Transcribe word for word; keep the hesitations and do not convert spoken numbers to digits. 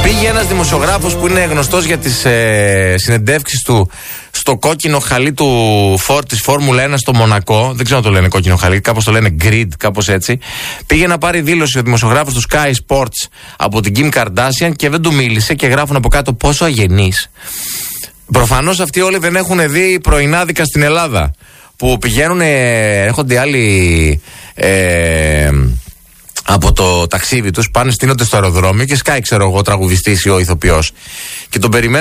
Πήγε ένας δημοσιογράφος που είναι γνωστός για τις ε, συνεντεύξεις του στο κόκκινο χαλί του Ford της Φόρμουλα ένα στο Μονακό. Δεν ξέρω αν το λένε κόκκινο χαλί, κάπως το λένε grid, κάπως έτσι. Πήγε να πάρει δήλωση ο δημοσιογράφος του Sky Sports από την Kim Kardashian και δεν του μίλησε και γράφουν από κάτω πόσο αγενής. Προφανώς αυτοί όλοι δεν έχουν δει πρωινάδικα στην Ελλάδα. Που πηγαίνουν, έρχονται άλλοι ε, από το ταξίδι τους, πάνε, στείνονται στο αεροδρόμιο και σκάει, ξέρω εγώ, ο τραγουδιστής ή ο ηθοποιός. Και τον περιμένουν.